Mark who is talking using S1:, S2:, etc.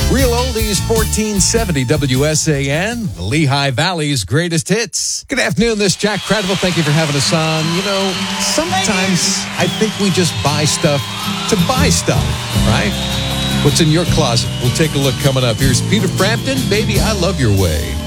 S1: Real Oldies 1470 WSAN, the Lehigh Valley's greatest hits. Good afternoon, this is Jack Cradwell. Thank you for having us on. You know, sometimes I think we just buy stuff to buy stuff, right? What's in your closet? We'll take a look coming up. Here's Peter Frampton, Baby, I Love Your Way.